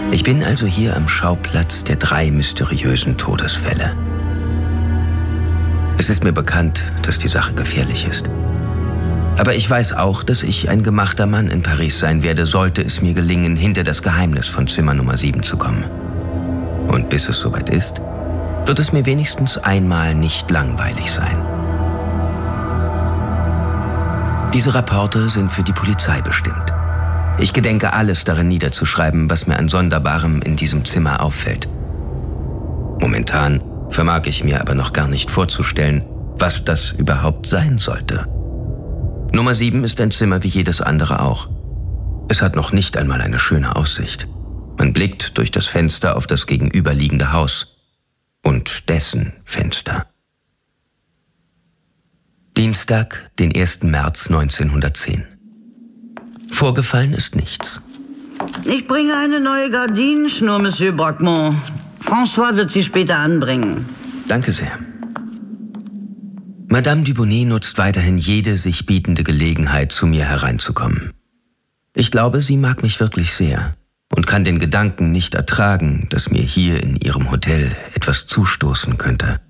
Ich bin also hier am Schauplatz der 3 mysteriösen Todesfälle. Es ist mir bekannt, dass die Sache gefährlich ist. Aber ich weiß auch, dass ich ein gemachter Mann in Paris sein werde, sollte es mir gelingen, hinter das Geheimnis von Zimmer Nummer 7 zu kommen. Und bis es soweit ist, wird es mir wenigstens einmal nicht langweilig sein. Diese Rapporte sind für die Polizei bestimmt. Ich gedenke, alles darin niederzuschreiben, was mir an Sonderbarem in diesem Zimmer auffällt. Momentan vermag ich mir aber noch gar nicht vorzustellen, was das überhaupt sein sollte. Nummer 7 ist ein Zimmer wie jedes andere auch. Es hat noch nicht einmal eine schöne Aussicht. Man blickt durch das Fenster auf das gegenüberliegende Haus und dessen Fenster. Dienstag, den 1. März 1910. Vorgefallen ist nichts. Ich bringe eine neue Gardinenschnur, Monsieur Bracquemont. François wird sie später anbringen. Danke sehr. Madame Dubonnet nutzt weiterhin jede sich bietende Gelegenheit, zu mir hereinzukommen. Ich glaube, sie mag mich wirklich sehr und kann den Gedanken nicht ertragen, dass mir hier in ihrem Hotel etwas zustoßen könnte.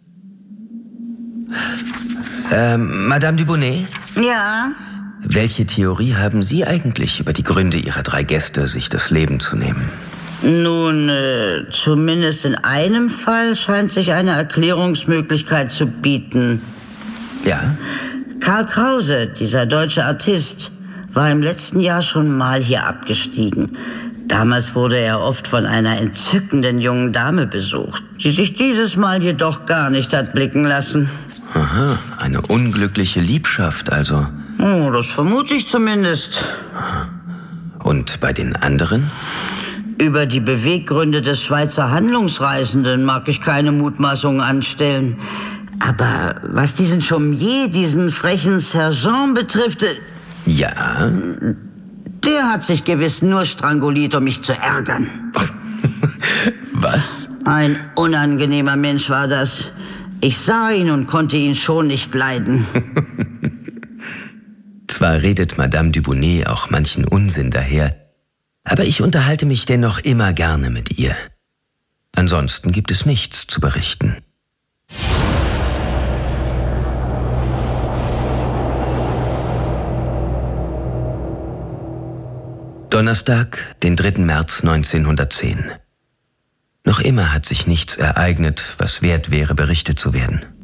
Madame Dubonnet? Ja? Welche Theorie haben Sie eigentlich über die Gründe Ihrer 3 Gäste, sich das Leben zu nehmen? Nun, zumindest in einem Fall scheint sich eine Erklärungsmöglichkeit zu bieten. Ja? Karl Krause, dieser deutsche Artist, war im letzten Jahr schon mal hier abgestiegen. Damals wurde er oft von einer entzückenden jungen Dame besucht, die sich dieses Mal jedoch gar nicht hat blicken lassen. Aha, eine unglückliche Liebschaft also. Oh, das vermute ich zumindest. Und bei den anderen? Über die Beweggründe des Schweizer Handlungsreisenden mag ich keine Mutmaßungen anstellen. Aber was diesen Chaumier, diesen frechen Sergeant betrifft... Ja? Der hat sich gewiss nur stranguliert, um mich zu ärgern. Was? Ein unangenehmer Mensch war das. Ich sah ihn und konnte ihn schon nicht leiden. Zwar redet Madame Dubonnet auch manchen Unsinn daher, aber ich unterhalte mich dennoch immer gerne mit ihr. Ansonsten gibt es nichts zu berichten. Donnerstag, den 3. März 1910. Noch immer hat sich nichts ereignet, was wert wäre, berichtet zu werden.